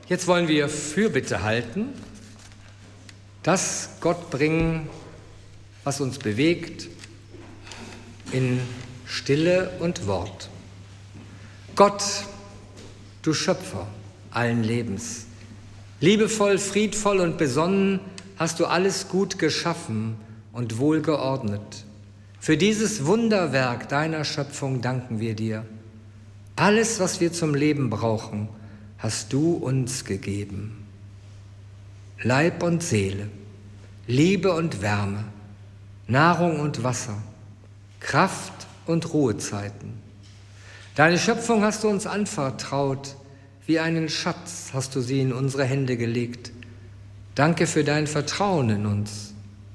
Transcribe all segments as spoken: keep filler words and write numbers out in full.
Jetzt wollen wir Fürbitte halten, das Gott bringen, was uns bewegt, in Stille und Wort. Gott, du Schöpfer allen Lebens, liebevoll, friedvoll und besonnen hast du alles gut geschaffen und wohlgeordnet. Für dieses Wunderwerk deiner Schöpfung danken wir dir. Alles, was wir zum Leben brauchen, hast du uns gegeben. Leib und Seele, Liebe und Wärme, Nahrung und Wasser, Kraft und Ruhezeiten. Deine Schöpfung hast du uns anvertraut, wie einen Schatz hast du sie in unsere Hände gelegt. Danke für dein Vertrauen in uns.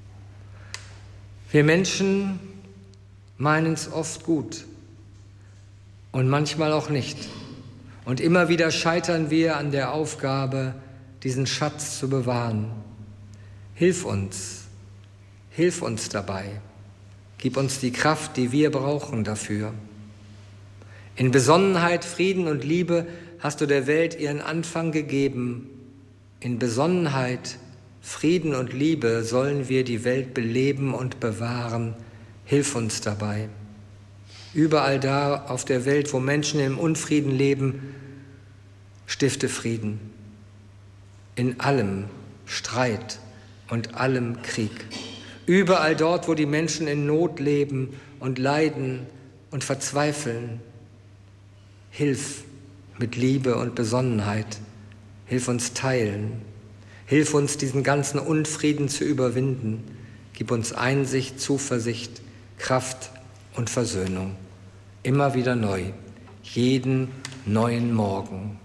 Wir Menschen meinen es oft gut und manchmal auch nicht. Und immer wieder scheitern wir an der Aufgabe, diesen Schatz zu bewahren. Hilf uns, hilf uns dabei. Gib uns die Kraft, die wir brauchen dafür. In Besonnenheit, Frieden und Liebe hast du der Welt ihren Anfang gegeben. In Besonnenheit, Frieden und Liebe sollen wir die Welt beleben und bewahren. Hilf uns dabei. Überall da auf der Welt, wo Menschen im Unfrieden leben, stifte Frieden. In allem Streit und allem Krieg. Überall dort, wo die Menschen in Not leben und leiden und verzweifeln, hilf mit Liebe und Besonnenheit. Hilf uns teilen. Hilf uns, diesen ganzen Unfrieden zu überwinden. Gib uns Einsicht, Zuversicht, Kraft und Versöhnung. Immer wieder neu, jeden neuen Morgen.